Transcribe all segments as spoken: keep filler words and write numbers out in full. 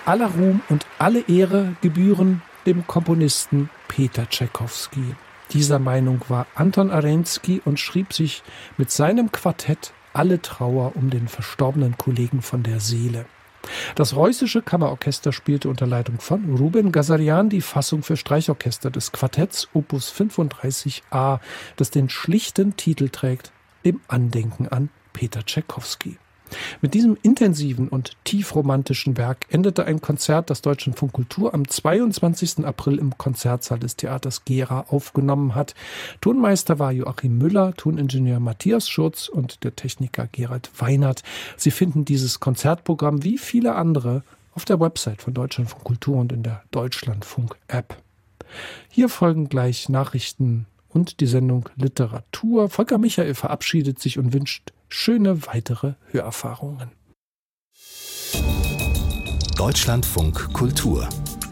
Aller Ruhm und alle Ehre gebühren dem Komponisten Peter Tschaikowski. Dieser Meinung war Anton Arensky und schrieb sich mit seinem Quartett alle Trauer um den verstorbenen Kollegen von der Seele. Das Reußische Kammerorchester spielte unter Leitung von Ruben Gazarian die Fassung für Streichorchester des Quartetts Opus fünfunddreißig a, das den schlichten Titel trägt, im Andenken an Peter Tschaikowski. Mit diesem intensiven und tiefromantischen Werk endete ein Konzert, das Deutschlandfunk Kultur am zweiundzwanzigsten April im Konzertsaal des Theaters Gera aufgenommen hat. Tonmeister war Joachim Müller, Toningenieur Matthias Schurz und der Techniker Gerald Weinert. Sie finden dieses Konzertprogramm wie viele andere auf der Website von Deutschlandfunk Kultur und in der Deutschlandfunk-App. Hier folgen gleich Nachrichten und die Sendung Literatur. Volker Michael verabschiedet sich und wünscht schöne weitere Hörerfahrungen. Deutschlandfunk Kultur.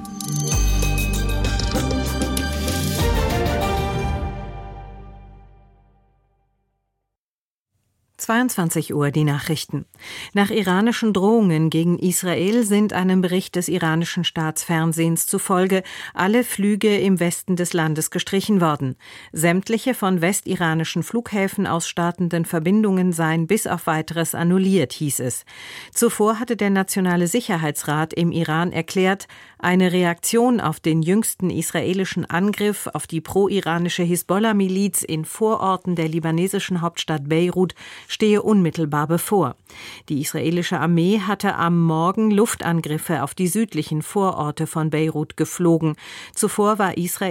zweiundzwanzig Uhr die Nachrichten. Nach iranischen Drohungen gegen Israel sind einem Bericht des iranischen Staatsfernsehens zufolge alle Flüge im Westen des Landes gestrichen worden. Sämtliche von westiranischen Flughäfen aus startenden Verbindungen seien bis auf Weiteres annulliert, hieß es. Zuvor hatte der Nationale Sicherheitsrat im Iran erklärt, eine Reaktion auf den jüngsten israelischen Angriff auf die pro-iranische Hisbollah-Miliz in Vororten der libanesischen Hauptstadt Beirut stehe unmittelbar bevor. Die israelische Armee hatte am Morgen Luftangriffe auf die südlichen Vororte von Beirut geflogen. Zuvor war Israel